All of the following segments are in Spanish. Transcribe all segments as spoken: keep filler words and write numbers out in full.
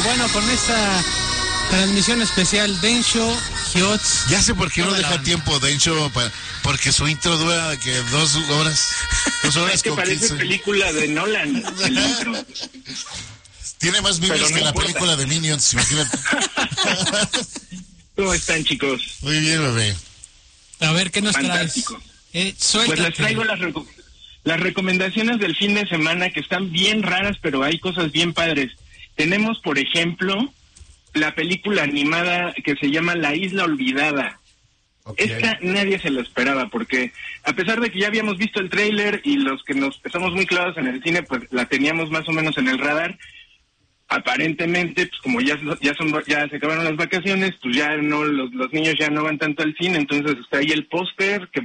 bueno, con esta transmisión especial, Densho, Hiots. Ya sé por qué no deja tiempo Densho, para, porque su intro dura que dos horas. Dos horas es que con parece quince. Película de Nolan, el intro. Tiene más Minions no que la importa. película de Minions, imagínate. ¿Cómo están, chicos? Muy bien, bebé. A ver, ¿qué nos Fantástico. traes? Eh, Pues les traigo las, reco- las recomendaciones del fin de semana que están bien raras, pero hay cosas bien padres. Tenemos, por ejemplo, la película animada que se llama La Isla Olvidada. Okay. Esta nadie se lo esperaba, porque a pesar de que ya habíamos visto el tráiler y los que nos estamos muy clavados en el cine, pues la teníamos más o menos en el radar. Aparentemente, pues como ya ya son ya se acabaron las vacaciones, pues ya no los, los niños ya no van tanto al cine, entonces está ahí el póster que,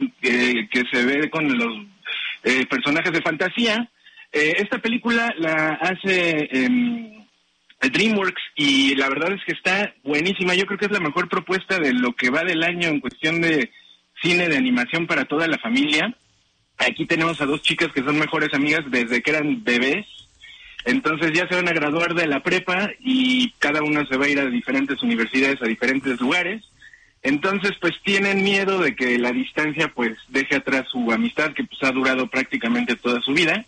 que que se ve con los eh, personajes de fantasía. Eh, esta película la hace eh, DreamWorks y la verdad es que está buenísima. Yo creo que es la mejor propuesta de lo que va del año en cuestión de cine de animación para toda la familia. Aquí tenemos a dos chicas que son mejores amigas desde que eran bebés. Entonces ya se van a graduar de la prepa y cada una se va a ir a diferentes universidades, a diferentes lugares. Entonces pues tienen miedo de que la distancia pues deje atrás su amistad que pues ha durado prácticamente toda su vida.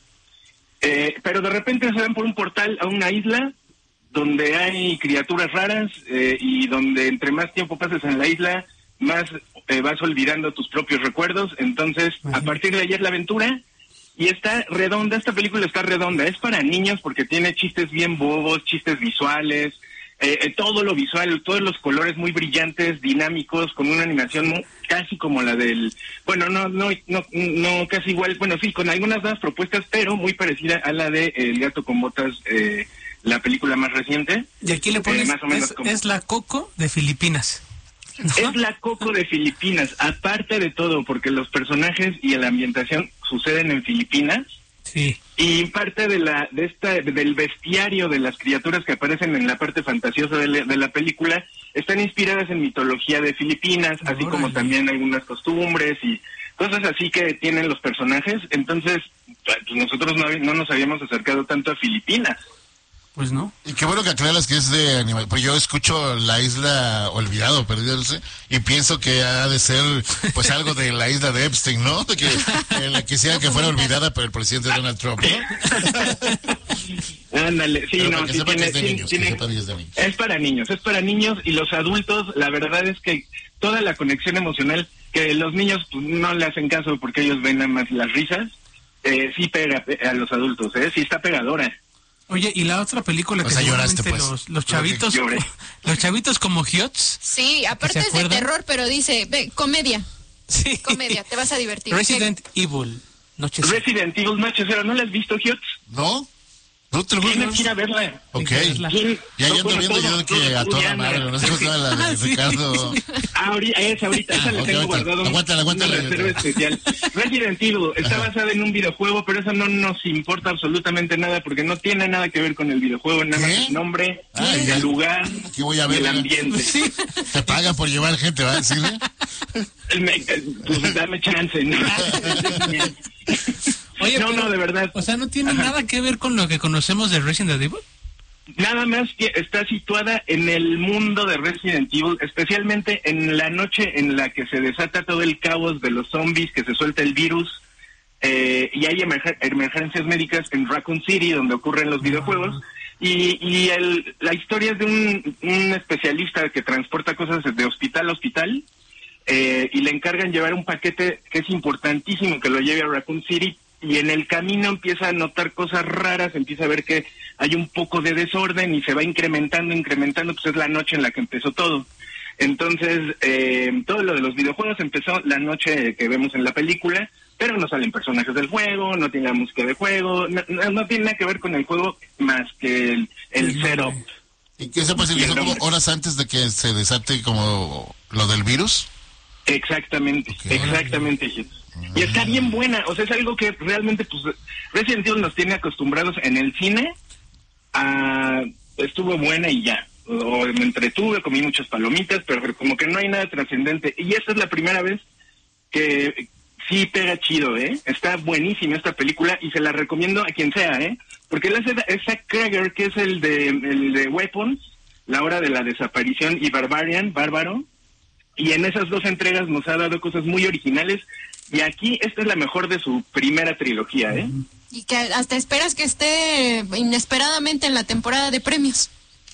Eh, pero de repente se van por un portal a una isla donde hay criaturas raras eh, y donde entre más tiempo pases en la isla, más eh, vas olvidando tus propios recuerdos. Entonces uh-huh. a partir de ahí es la aventura. Y está redonda, esta película está redonda, es para niños porque tiene chistes bien bobos, chistes visuales, eh, eh, todo lo visual, todos los colores muy brillantes, dinámicos, con una animación muy, casi como la del, bueno, no, no, no, no, casi igual, bueno, sí, con algunas nuevas propuestas, pero muy parecida a la de El gato con botas, eh, la película más reciente. Y aquí le pones, eh, más o menos es, como... es la Coco de Filipinas. ¿No? Es la Coco de Filipinas, aparte de todo, porque los personajes y la ambientación suceden en Filipinas. Sí. Y parte de la de esta del bestiario de las criaturas que aparecen en la parte fantasiosa de la, de la película están inspiradas en mitología de Filipinas, así Órale. como también algunas costumbres y cosas así que tienen los personajes. Entonces, pues nosotros no, no nos habíamos acercado tanto a Filipinas. Pues no. Y qué bueno que aclaras que es de animal. Pues yo escucho La Isla Olvidado, perdido, y pienso que ha de ser pues algo de la isla de Epstein, ¿no? De que eh, la quisiera que fuera olvidada por el presidente Donald Trump, ¿no? Ándale, sí, pero no, que sí sepa tiene, que es de sí, niños, tiene, que sepa que es de niños. Es para niños, es para niños y los adultos, la verdad es que toda la conexión emocional, que los niños pues, no le hacen caso porque ellos ven nada más las risas, eh, sí pega a los adultos, ¿eh? Sí está pegadora. Oye, y la otra película o que sea, lloraste, seguramente pues. los, los chavitos, los chavitos como Hiots. Sí, aparte es de terror, pero dice, ve, comedia. Sí. Comedia, te vas a divertir. Resident ¿Qué? Evil, Noche Cero. Resident Evil Noche Cero, ¿no la has visto, Hiots? ¿No? ¿No te lo Tienes que ir a verla. Ok. Ya, ya ando viendo yo que a toda madre, no sé cómo estaba la de Ah, sí. Ricardo. Ahorita, esa ahorita, esa Ah, le ok, tengo ahorita. guardado. Aguántala, aguántala. Una reserva especial. Resident Evil está basada en un videojuego, pero eso no nos importa absolutamente nada porque no tiene nada que ver con el videojuego, nada ¿Qué? más el nombre, Ah, el ya. lugar Aquí voy a y ver. el ambiente. Sí. Te pagan por llevar gente, ¿va a decirle? Me- pues dame chance, ¿no? Oye, no, pero, no, de verdad. O sea, ¿no tiene Ajá. nada que ver con lo que conocemos de Resident Evil? Nada más que está situada en el mundo de Resident Evil, especialmente en la noche en la que se desata todo el caos de los zombies, que se suelta el virus, eh, y hay emerg- emergencias médicas en Raccoon City, donde ocurren los videojuegos, y, y el, la historia es de un, un especialista que transporta cosas de hospital a hospital, eh, y le encargan llevar un paquete que es importantísimo que lo lleve a Raccoon City, y en el camino empieza a notar cosas raras, empieza a ver que hay un poco de desorden y se va incrementando, incrementando, pues es la noche en la que empezó todo. Entonces, eh, todo lo de los videojuegos empezó la noche que vemos en la película, pero no salen personajes del juego, no tiene la música de juego, no, no, no tiene nada que ver con el juego más que el, el setup. ¿Y qué se puede decir? ¿Son como horas antes de que se desate como lo del virus? Exactamente, Okay. exactamente. Y está bien buena, o sea, es algo que realmente, pues, Resident Evil nos tiene acostumbrados en el cine a... estuvo buena y ya. O me entretuve, comí muchas palomitas, pero como que no hay nada trascendente. Y esta es la primera vez que sí pega chido, ¿eh? Está buenísima esta película y se la recomiendo a quien sea, ¿eh? porque él hace es Zach Cregger, que es el de el de Weapons, La Hora de la Desaparición, y Barbarian, Bárbaro, y en esas dos entregas nos ha dado cosas muy originales, y aquí esta es la mejor de su primera trilogía, ¿eh? Y que hasta esperas que esté inesperadamente en la temporada de premios.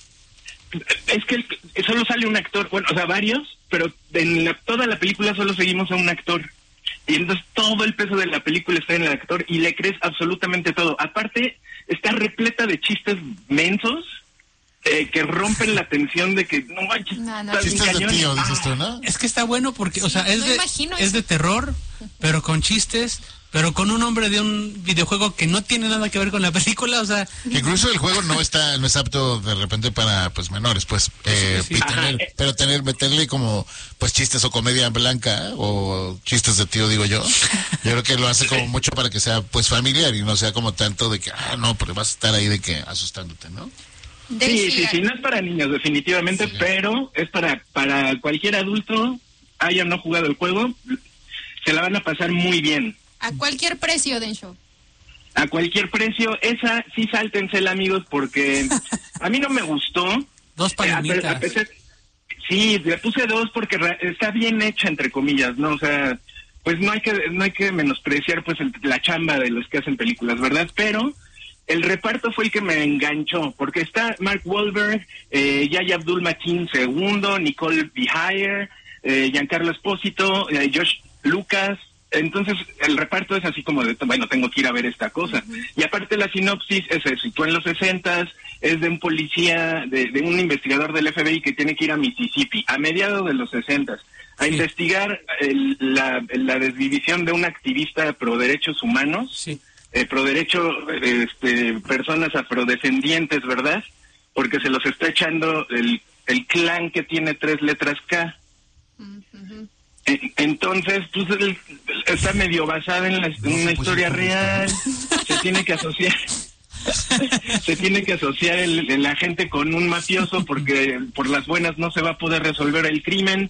Es que el, solo sale un actor, bueno, o sea, varios, pero en la, toda la película solo seguimos a un actor. Y entonces todo el peso de la película está en el actor y le crees absolutamente todo. Aparte, está repleta de chistes mensos eh, que rompen la tensión de que no manches. No, no. Chistes de tío, dices tú, ¿no? Es que está bueno porque, o sea, Sí, es, no de, imagino es eso. de terror, pero con chistes, pero con un hombre de un videojuego que no tiene nada que ver con la película, o sea... Que incluso el juego no está, no es apto de repente para pues menores, pues, eh, Sí, sí, y sí. tener- Ajá. pero tener, meterle como pues chistes o comedia blanca o chistes de tío, digo yo. Yo creo que lo hace como mucho para que sea pues familiar y no sea como tanto de que, ah, no, pero vas a estar ahí de que asustándote, ¿no? Sí, sí, sí, no es para niños definitivamente, Sí. pero es para para cualquier adulto, haya o no jugado el juego, se la van a pasar muy bien. A cualquier precio, Densho. A cualquier precio, esa sí sáltensela, amigos, porque a mí no me gustó. Dos Eh, a pe- palomitas. a pesar- sí, le puse dos porque ra- está bien hecha, entre comillas, ¿no? O sea, pues no hay que no hay que menospreciar pues el- la chamba de los que hacen películas, ¿verdad? Pero el reparto fue el que me enganchó, porque está Mark Wahlberg, eh, Yahya Abdul-Mateen segundo, Nicole Bihire, eh, Giancarlo Espósito, eh, Josh Lucas. Entonces el reparto es así como de, bueno, tengo que ir a ver esta cosa. Y aparte la sinopsis es, se sitúa en los sesentas, es de un policía, de, de un investigador del F B I que tiene que ir a Mississippi a mediados de los sesentas a Sí. investigar el- la, la desdivisión de un activista pro derechos humanos, Sí. eh, pro derecho, eh, este, personas afrodescendientes, ¿verdad? Porque se los está echando el, el clan que tiene tres letras K. En- Entonces, pues, el- está medio basada en, la- en una pues, historia ¿cómo real, se tiene que asociar, se tiene que asociar el, el agente con un mafioso porque por las buenas no se va a poder resolver el crimen.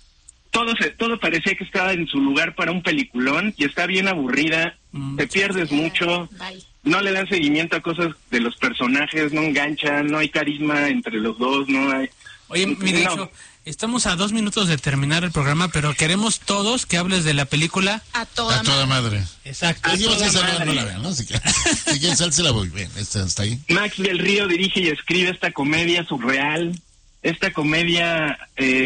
Todo se, todo parecía que estaba en su lugar para un peliculón y está bien aburrida, Mm. te pierdes mucho, Bye. no le dan seguimiento a cosas de los personajes, no enganchan, no hay carisma entre los dos, no hay... Oye, mi No. Dencho, estamos a dos minutos de terminar el programa, pero queremos todos que hables de la película. A toda, A toda madre. madre. Exacto. A Es que toda esa no, madre. no la vean, ¿no? Así que, si quieren sálsela muy bien, esta está ahí. Max del Río dirige y escribe esta comedia surreal, esta comedia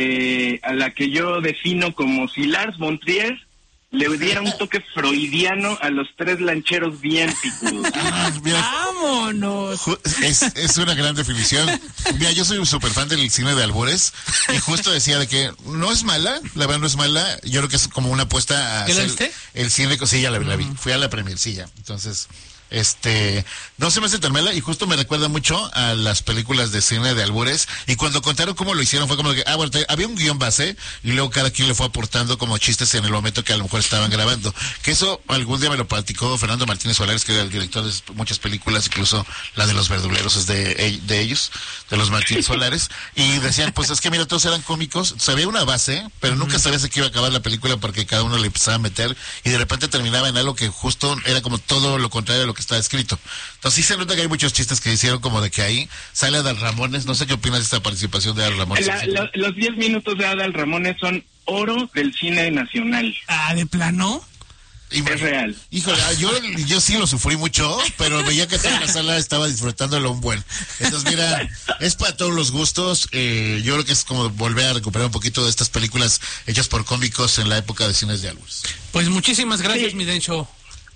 eh, a la que yo defino como si Lars von Trier le diera un toque freudiano a los tres lancheros bien picudos. Ah, mira, ¡Vámonos! ju- es, es una gran definición. Mira, yo soy un súper fan del cine de albures y justo decía de que no es mala, la verdad no es mala, yo creo que es como una apuesta a ¿Ya la hacer viste? el cine, sí, ya la, la vi, fui a la premier, sí, ya, entonces... Este, no se me hace tan mala y justo me recuerda mucho a las películas de cine de albures y cuando contaron cómo lo hicieron fue como que, ah, bueno, te- había un guión base y luego cada quien le fue aportando como chistes en el momento que a lo mejor estaban grabando. Que eso algún día me lo platicó Fernando Martínez Solares, que era el director de muchas películas, incluso la de los verduleros es de, e- de ellos, de los Martínez Solares, y decían, pues es que mira, todos eran cómicos, sabía una base, pero nunca sabías de qué iba a acabar la película porque cada uno le empezaba a meter y de repente terminaba en algo que justo era como todo lo contrario de lo que estaba escrito. Entonces sí se nota que hay muchos chistes que hicieron como de que ahí sale Adal Ramones, no sé qué opinas de esta participación de Adal Ramones. La- la- los diez minutos de Adal Ramones son oro del cine nacional. Ah, ¿de plano? Y me- Es real. Híjole, ah, yo, yo sí lo sufrí mucho, pero veía que toda la sala estaba disfrutándolo un buen. Entonces, mira, es para todos los gustos. Eh, yo creo que es como volver a recuperar un poquito de estas películas hechas por cómicos en la época de cines de albures. Pues muchísimas gracias, Sí. mi Dencho.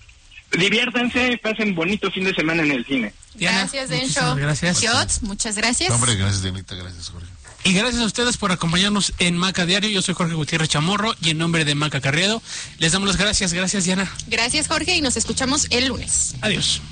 Diviértanse, pasen bonito fin de semana en el cine. Diana, Gracias, muchísimas Densho. gracias. Yots, muchas gracias. Hombre, gracias, Dianita, gracias, Jorge. Y gracias a ustedes por acompañarnos en Maca Diario. Yo soy Jorge Gutiérrez Chamorro y en nombre de Maca Carriedo les damos las gracias. Gracias, Diana. Gracias, Jorge, y nos escuchamos el lunes. Adiós.